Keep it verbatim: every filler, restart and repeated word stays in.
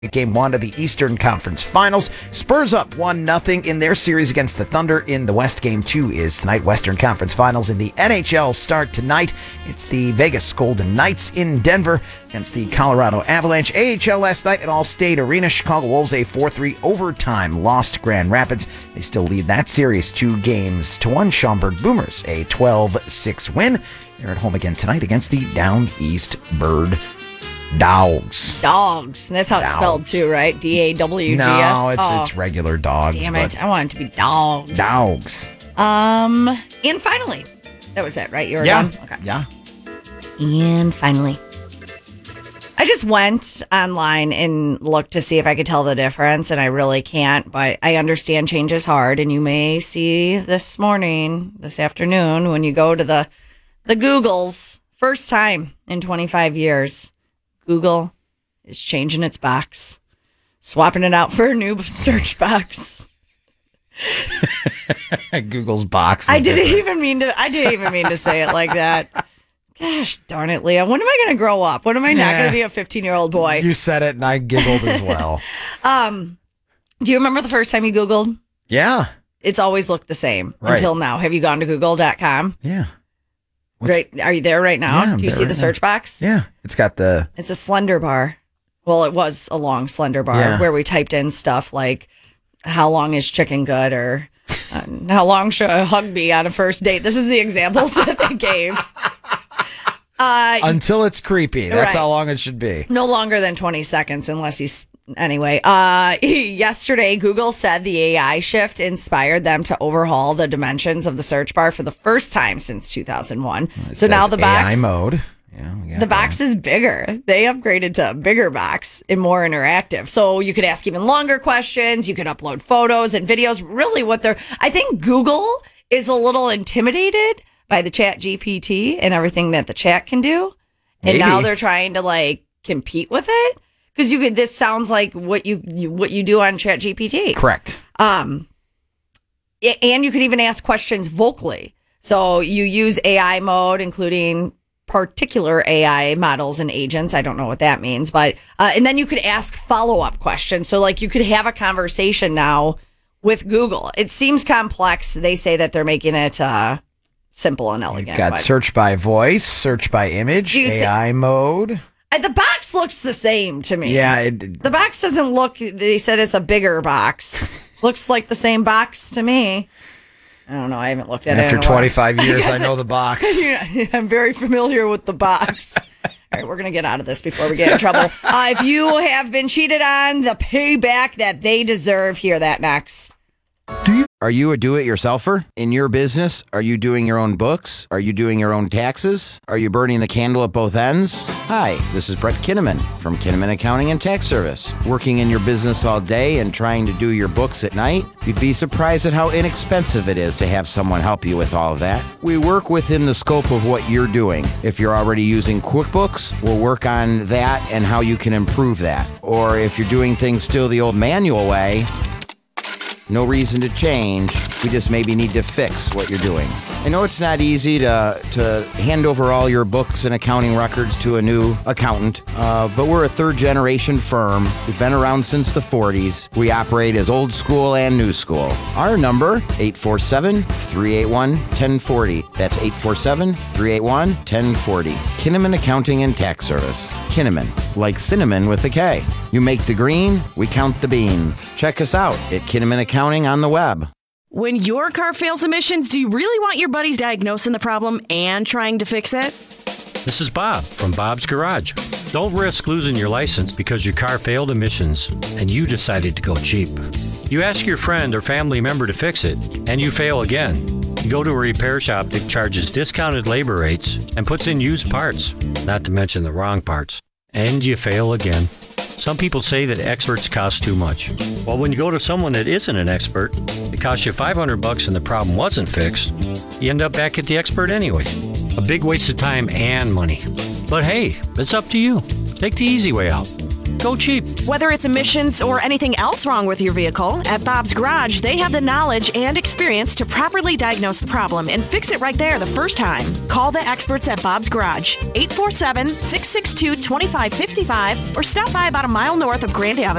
Game one of the Eastern Conference Finals. Spurs up one nothing in their series against the Thunder in the West. Game two is tonight. Western Conference Finals in the N H L start tonight. It's the Vegas Golden Knights in Denver against the Colorado Avalanche. A H L last night at Allstate Arena. Chicago Wolves a four three overtime loss to Grand Rapids. They still lead that series two games to one. Schaumburg Boomers a twelve six win. They're at home again tonight against the Down East Bird Dogs. Dogs. That's how it's Dogs. spelled too, right? D A W G S. No, it's, oh. it's regular dogs. Damn it. I want it to be dogs. Dogs. Um, and finally, that was it, right? You were Yeah. done? Okay. Yeah. And finally, I just went online and looked to see if I could tell the difference, and I really can't, but I understand change is hard, and you may see this morning, this afternoon, when you go to the, the Googles, first time in twenty-five years, Google is changing its box, swapping it out for a new search box. Google's box. Is I didn't different. even mean to. I didn't even mean to say it like that. Gosh darn it, Leah. When am I going to grow up? When am I not Yeah. going to be a fifteen-year-old boy? You said it, and I giggled as well. Um, do you remember the first time you Googled? Yeah. It's always looked the same Right. until now. Have you gone to google dot com? Yeah. What's- Right? Are you there right now? Yeah, I'm do you there see right the now. search box? Yeah. It's got the. It's a slender bar. Well, it was a long slender bar Yeah. where we typed in stuff like, how long is chicken good, or uh, how long should a hug be on a first date? This is the examples that they gave. Uh, Until it's creepy. That's Right. how long it should be. no longer than twenty seconds unless he's... Anyway, uh, yesterday, Google said the A I shift inspired them to overhaul the dimensions of the search bar for the first time since two thousand one. It So now says the box... A I mode. Yeah, we got The that. box is bigger. They upgraded to a bigger box and more interactive. So you could ask even longer questions. You could upload photos and videos. Really what they're... I think Google is a little intimidated by the Chat G P T and everything that the chat can do. And Maybe. now they're trying to like compete with it. Because you could... This sounds like what you, you what you do on Chat G P T. Correct. Um, a- and you could even ask questions vocally. So you use A I mode, including particular A I models and agents. I don't know what that means, but uh, and then you could ask follow-up questions. So like you could have a conversation now with Google. It seems complex. They say that they're making it uh, simple and elegant. Got but- search by voice, search by image, Do you see- A I mode. Uh, the box looks the same to me. Yeah. It, The box doesn't look, they said it's a bigger box. Looks like the same box to me. I don't know. I haven't looked at it after in a while. twenty-five years, I guess know it- the box. I'm very familiar with the box. All right, we're going to get out of this before we get in trouble. Uh, if you have been cheated on, the payback that they deserve, hear that next. Are you a do-it-yourselfer? In your business, are you doing your own books? Are you doing your own taxes? Are you burning the candle at both ends? Hi, this is Brett Kinnaman from Kinnaman Accounting and Tax Service. Working in your business all day and trying to do your books at night? You'd be surprised at how inexpensive it is to have someone help you with all of that. We work within the scope of what you're doing. If you're already using QuickBooks, we'll work on that and how you can improve that. Or if you're doing things still the old manual way, no reason to change. We just maybe need to fix what you're doing. I know it's not easy to to hand over all your books and accounting records to a new accountant, uh, but we're a third generation firm. We've been around since the forties. We operate as old school and new school. Our number, eight four seven, three eight one, one zero four zero. That's eight four seven, three eight one, one zero four zero. Kinnaman Accounting and Tax Service. Kinnaman, like cinnamon with a K. You make the green, we count the beans. Check us out at Kinnaman Accounting on the web. When your car fails emissions, do you really want your buddies diagnosing the problem and trying to fix it? This is Bob from Bob's Garage. Don't risk losing your license because your car failed emissions and you decided to go cheap. You ask your friend or family member to fix it and you fail again. You go to a repair shop that charges discounted labor rates and puts in used parts, not to mention the wrong parts, and you fail again. Some people say that experts cost too much. Well, when you go to someone that isn't an expert, it costs you five hundred bucks and the problem wasn't fixed, you end up back at the expert anyway. A big waste of time and money. But hey, it's up to you. Take the easy way out. Go cheap. Whether it's emissions or anything else wrong with your vehicle, at Bob's Garage, they have the knowledge and experience to properly diagnose the problem and fix it right there the first time. Call the experts at Bob's Garage, eight four seven, six six two, two five five five, or stop by about a mile north of Grand Avenue.